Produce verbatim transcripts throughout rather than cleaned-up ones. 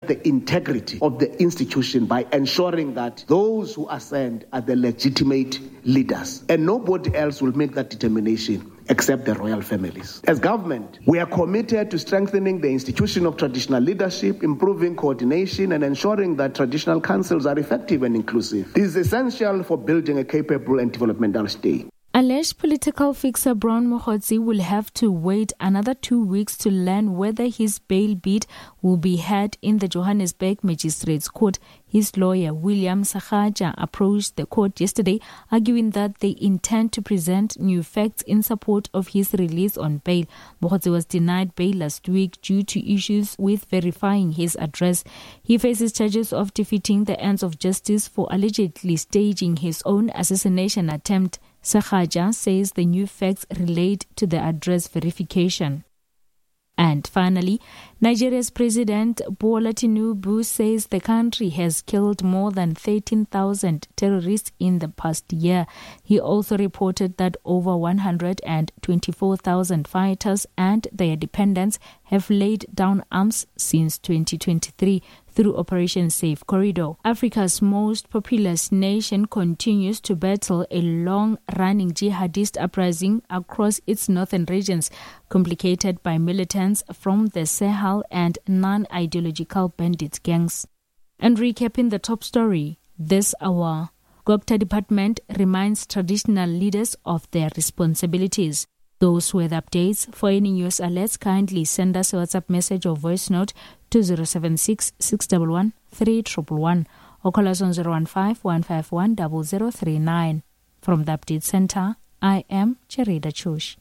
the integrity of the institution by ensuring that those who ascend are the legitimate leaders. And nobody else will make that determination except the royal families. As government, we are committed to strengthening the institution of traditional leadership, improving coordination, and ensuring that traditional councils are effective and inclusive. This is essential for building a capable and developmental state. Alleged political fixer Brown Mokgotsi will have to wait another two weeks to learn whether his bail bid will be heard in the Johannesburg Magistrates Court. His lawyer, William Sakhaja, approached the court yesterday, arguing that they intend to present new facts in support of his release on bail. Mokgotsi was denied bail last week due to issues with verifying his address. He faces charges of defeating the ends of justice for allegedly staging his own assassination attempt. Sakhaja says the new facts relate to the address verification. And finally, Nigeria's President Bola Tinubu says the country has killed more than thirteen thousand terrorists in the past year. He also reported that over one hundred twenty-four thousand fighters and their dependents have laid down arms since twenty twenty-three through Operation Safe Corridor. Africa's most populous nation continues to battle a long-running jihadist uprising across its northern regions, complicated by militants from the Sahel and non-ideological bandit gangs. And recapping the top story this hour, Gokta Department reminds traditional leaders of their responsibilities. Those with updates for any news alerts, kindly send us a WhatsApp message or voice note to zero seven six, six one one, three one one one or call us on zero one five, one five one, zero zero three nine. From the Update Center, I am Cherida Chush.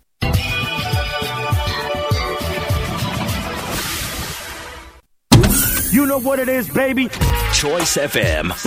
You know what it is, baby. Choice F M,